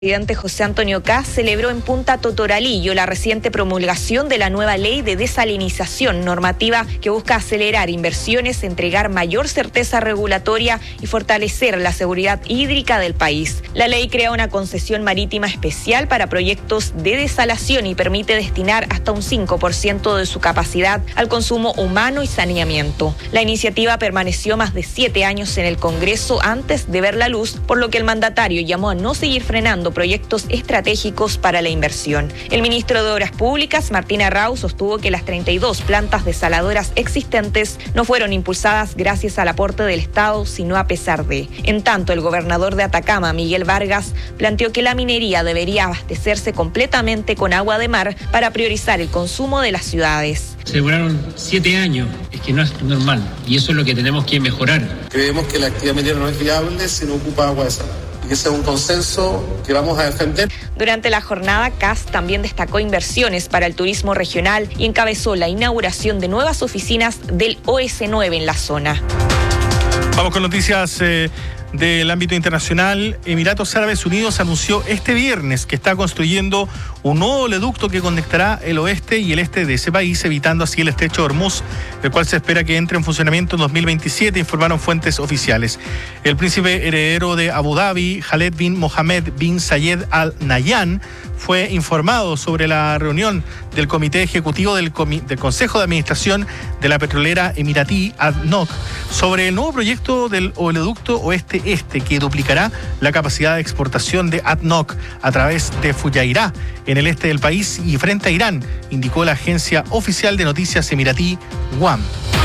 El presidente José Antonio Kast celebró en Punta Totoralillo la reciente promulgación de la nueva ley de desalinización, normativa que busca acelerar inversiones, entregar mayor certeza regulatoria y fortalecer la seguridad hídrica del país. La ley crea una concesión marítima especial para proyectos de desalación y permite destinar hasta un 5% de su capacidad al consumo humano y saneamiento. La iniciativa permaneció más de 7 años en el Congreso antes de ver la luz, por lo que el mandatario llamó a no seguir frenando proyectos estratégicos para la inversión. El ministro de Obras Públicas, Martín Arrau, sostuvo que las 32 plantas desaladoras existentes no fueron impulsadas gracias al aporte del Estado, sino a pesar de. En tanto, el gobernador de Atacama, Miguel Vargas, planteó que la minería debería abastecerse completamente con agua de mar para priorizar el consumo de las ciudades. Se demoraron 7 años, es que no es normal, y eso es lo que tenemos que mejorar. Creemos que la actividad minera no es viable si no ocupa agua de sal. Y ese es un consenso que vamos a defender. Durante la jornada, Kast también destacó inversiones para el turismo regional y encabezó la inauguración de nuevas oficinas del OS9 en la zona. Vamos con noticias del ámbito internacional. Emiratos Árabes Unidos anunció este viernes que está construyendo un nuevo oleoducto que conectará el oeste y el este de ese país, evitando así el estrecho de Hormuz, el cual se espera que entre en funcionamiento en 2027, informaron fuentes oficiales. El príncipe heredero de Abu Dhabi, Khaled bin Mohammed bin Zayed Al Nahyan, fue informado sobre la reunión del comité ejecutivo del Consejo de Administración de la petrolera emiratí ADNOC sobre el nuevo proyecto del oleoducto oeste-este que duplicará la capacidad de exportación de ADNOC a través de Fujairah en el este del país y frente a Irán, indicó la agencia oficial de noticias emiratí WAM.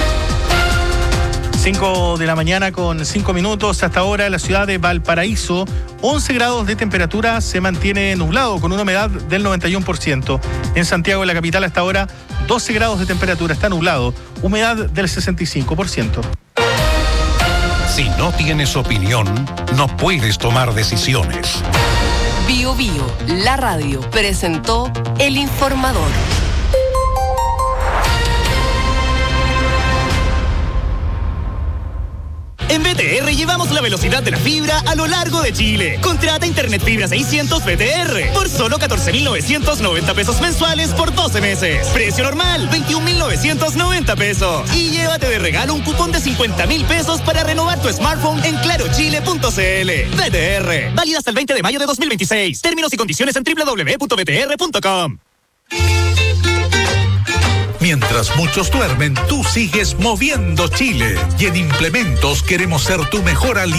5 de la mañana con 5 minutos. Hasta ahora en la ciudad de Valparaíso, 11 grados de temperatura, se mantiene nublado con una humedad del 91%. En Santiago, en la capital, hasta ahora 12 grados de temperatura, está nublado, humedad del 65%. Si no tienes opinión, no puedes tomar decisiones. Bio Bio, la radio, presentó El Informador. En BTR llevamos la velocidad de la fibra a lo largo de Chile. Contrata Internet Fibra 600 BTR por solo 14,990 pesos mensuales por 12 meses. Precio normal, 21,990 pesos. Y llévate de regalo un cupón de 50,000 pesos para renovar tu smartphone en clarochile.cl. BTR, válido hasta el 20 de mayo de 2026. Términos y condiciones en www.btr.com. Mientras muchos duermen, tú sigues moviendo Chile. Y en Implementos queremos ser tu mejor aliado.